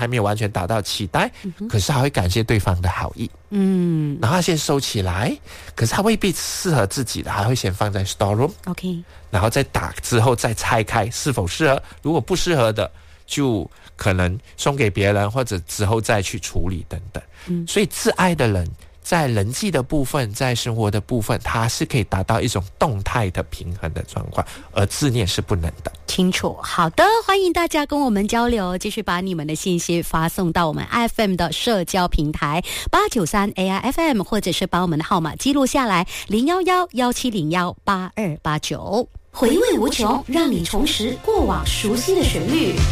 还没有完全达到期待，可是他会感谢对方的好意，然后他先收起来，可是他未必适合自己的，他会先放在 store room， OK， 然后再打之后再拆开是否适合，如果不适合的就可能送给别人，或者之后再去处理等等。所以自爱的人在人际的部分，在生活的部分，它是可以达到一种动态的平衡的状况，而自恋是不能的。 清楚，好的，欢迎大家跟我们交流，继续把你们的信息发送到我们 FM 的社交平台893 AIFM， 或者是把我们的号码记录下来011-1701-8289。回味无穷，让你重拾过往熟悉的旋律。